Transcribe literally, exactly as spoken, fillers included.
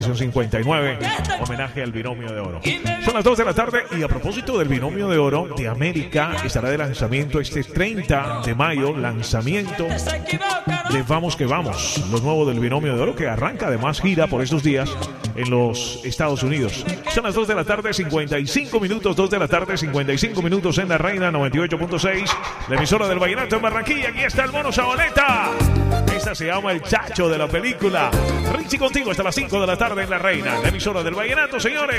cincuenta y nueve, homenaje al binomio de oro. Son las dos de la tarde y a propósito del binomio de oro de América, estará de lanzamiento este treinta de mayo, lanzamiento de Vamos que Vamos, lo nuevo del binomio de oro que arranca además gira por estos días en los Estados Unidos. Son las dos de la tarde, cincuenta y cinco minutos, dos de la tarde, cincuenta y cinco minutos en La Reina noventa y ocho punto seis, la emisora del Vallenato en Barranquilla. Aquí está el Mono Sabaneta. Esta se llama El Chacho de la película. Richie contigo hasta las cinco de la tarde en La Reina, la emisora del Vallenato, señores.